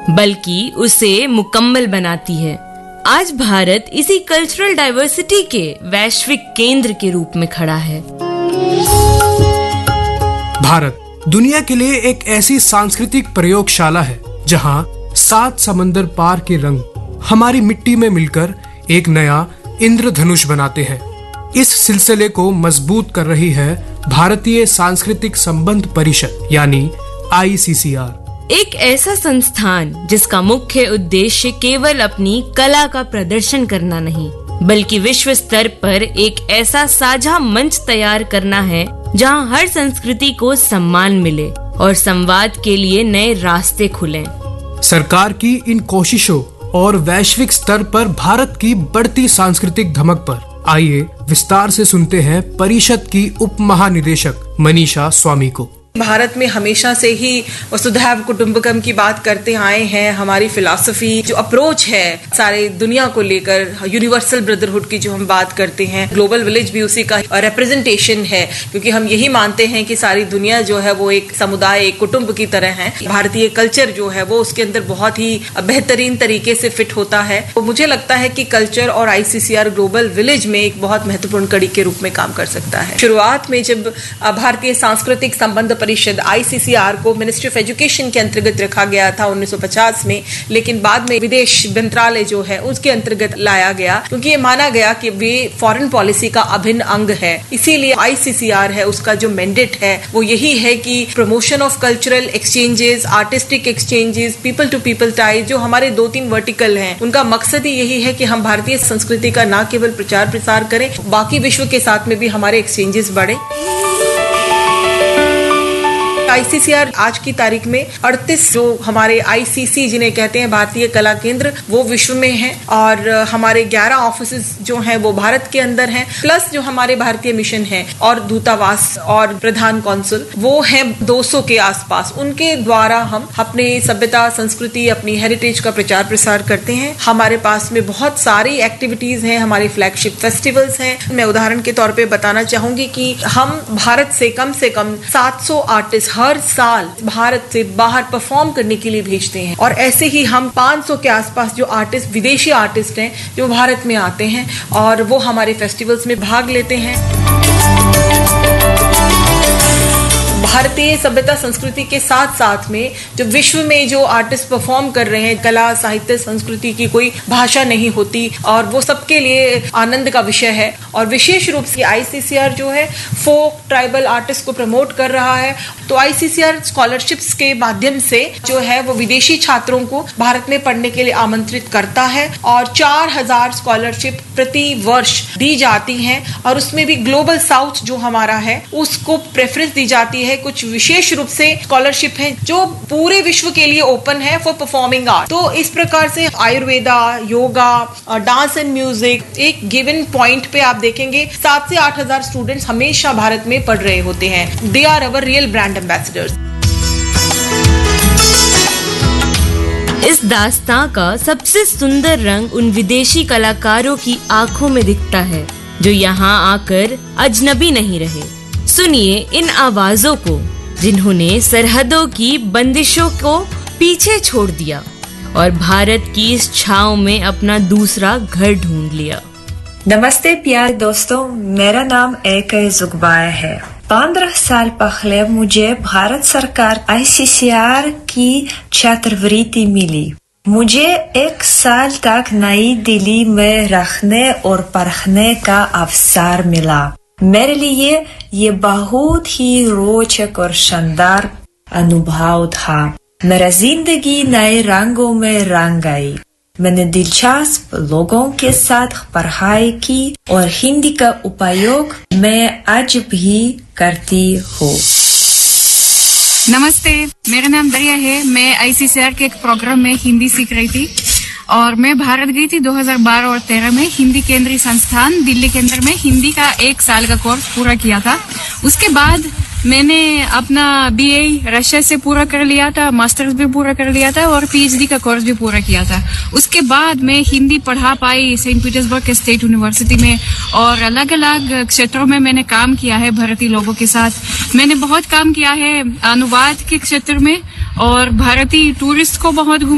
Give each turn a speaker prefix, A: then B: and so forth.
A: बल्कि उसे मुकम्मल बनाती है। आज भारत इसी कल्चरल डाइवर्सिटी के वैश्विक केंद्र के रूप में खड़ा है।
B: भारत दुनिया के लिए एक ऐसी सांस्कृतिक प्रयोगशाला है जहां 7 समंदर पार के रंग हमारी मिट्टी में मिलकर एक नया इंद्रधनुष बनाते हैं। इस सिलसिले को मजबूत कर रही है भारतीय सांस्कृतिक संबंध परिषद यानी ICCR,
A: एक ऐसा संस्थान जिसका मुख्य उद्देश्य केवल अपनी कला का प्रदर्शन करना नहीं, बल्कि विश्व स्तर पर एक ऐसा साझा मंच तैयार करना है जहां हर संस्कृति को सम्मान मिले और संवाद के लिए नए रास्ते खुलें।
B: सरकार की इन कोशिशों और वैश्विक स्तर पर भारत की बढ़ती सांस्कृतिक धमक पर आइए विस्तार से सुनते हैं परिषद की उप महानिदेशक मनीषा स्वामी को।
C: भारत में हमेशा से ही वसुधैव कुटुंबकम की बात करते आए हैं। हमारी फिलॉसफी जो अप्रोच है सारे दुनिया को लेकर, यूनिवर्सल ब्रदरहुड की जो हम बात करते हैं, ग्लोबल विलेज भी उसी का रिप्रेजेंटेशन है, क्योंकि हम यही मानते हैं कि सारी दुनिया जो है वो एक समुदाय, एक कुटुंब की तरह है। भारतीय कल्चर जो है वो उसके अंदर बहुत ही बेहतरीन तरीके से फिट होता है। तो मुझे लगता है कि कल्चर और ICCR ग्लोबल विलेज में एक बहुत महत्वपूर्ण कड़ी के रूप में काम कर सकता है। शुरुआत में जब भारतीय सांस्कृतिक संबंध परिषद ICCR को मिनिस्ट्री ऑफ एजुकेशन के अंतर्गत रखा गया था 1950 में, लेकिन बाद में विदेश मंत्रालय जो है उसके अंतर्गत लाया गया, क्योंकि ये माना गया कि वे फॉरेन पॉलिसी का अभिन्न अंग है। इसीलिए ICCR है, उसका जो मैंडेट है वो यही है कि promotion of cultural exchanges, artistic exchanges, people to people ties, जो हमारे 2-3 वर्टिकल हैं, उनका मकसद ही यही है कि हम भारतीय संस्कृति का न केवल प्रचार प्रसार करें, बाकी विश्व के साथ में भी हमारे एक्सचेंजेस बढ़े। ICCR आज की तारीख में 38 जो हमारे ICC जिन्हें कहते हैं भारतीय कला केंद्र, वो विश्व में हैं, और हमारे 11 ऑफिसेस जो हैं वो भारत के अंदर हैं, प्लस जो हमारे भारतीय मिशन हैं और दूतावास और प्रधान कौंसुल वो हैं 200 के आसपास। उनके द्वारा हम अपने सभ्यता, संस्कृति, अपनी हेरिटेज का प्रचार प्रसार करते हैं। हमारे पास में बहुत सारी एक्टिविटीज हैं, हमारे फ्लैगशिप फेस्टिवल्स हैं। मैं उदाहरण के तौर पे बताना चाहूंगी कि हम भारत से कम 700 आर्टिस्ट हर साल भारत से बाहर परफॉर्म करने के लिए भेजते हैं, और ऐसे ही हम 500 के आसपास जो आर्टिस्ट, विदेशी आर्टिस्ट हैं जो भारत में आते हैं और वो हमारे फेस्टिवल्स में भाग लेते हैं। भारतीय सभ्यता संस्कृति के साथ साथ में जो विश्व में जो आर्टिस्ट परफॉर्म कर रहे हैं, कला, साहित्य, संस्कृति की कोई भाषा नहीं होती, और वो सबके लिए आनंद का विषय है। और विशेष रूप से ICCR जो है फोक ट्राइबल आर्टिस्ट को प्रमोट कर रहा है। तो ICCR स्कॉलरशिप्स के माध्यम से जो है वो विदेशी छात्रों को भारत में पढ़ने के लिए आमंत्रित करता है, और 4000 स्कॉलरशिप प्रति वर्ष दी जाती हैं, और उसमें भी ग्लोबल साउथ जो हमारा है उसको प्रेफरेंस दी जाती है। कुछ विशेष रूप से स्कॉलरशिप है जो पूरे विश्व के लिए ओपन है फॉर परफॉर्मिंग आर्ट। तो इस प्रकार से Ayurveda, yoga, dance and music, एक गिवन पॉइंट पे आप देखेंगे 7 से 8000 स्टूडेंट्स हमेशा भारत में पढ़ रहे होते हैं। They are our real brand ambassadors.
A: इस दास्तां का सबसे सुंदर रंग उन विदेशी कलाकारों की आंखों में दिखता है जो यहाँ आकर अजनबी नहीं रहे। सुनिए इन आवाजों को जिन्होंने सरहदों की बंदिशों को पीछे छोड़ दिया और भारत की इस छांव में अपना दूसरा घर ढूंढ लिया।
D: नमस्ते प्यारे दोस्तों, मेरा नाम एकई जुगबाय है। 15 साल पहले मुझे भारत सरकार ICCR की छात्रवृत्ति मिली। मुझे 1 साल तक नई दिल्ली में रहने और पढ़ने का अवसर मिला। मेरे लिए ये बहुत ही रोचक और शानदार अनुभव था। मेरा जिंदगी नए रंगों में रंग गई। मैंने दिलचस्प लोगों के साथ पढ़ाई की और हिंदी का उपयोग मैं आज भी करती हूँ।
E: नमस्ते, मेरा नाम दरिया है। मैं ICCR के एक प्रोग्राम में हिंदी सीख रही थी और मैं भारत गई थी 2012 और 13 में। हिंदी केंद्रीय संस्थान दिल्ली केंद्र में हिंदी का 1 साल का कोर्स पूरा किया था। उसके बाद मैंने अपना BA रशिया से पूरा कर लिया था, मास्टर्स भी पूरा कर लिया था और PhD का कोर्स भी पूरा किया था। उसके बाद मैं हिंदी पढ़ा पाई सेंट पीटर्सबर्ग के स्टेट यूनिवर्सिटी में, और अलग अलग क्षेत्रों में मैंने काम किया है भारतीय लोगों के साथ। मैंने बहुत काम किया है अनुवाद के क्षेत्र में और भारतीय टूरिस्ट को बहुत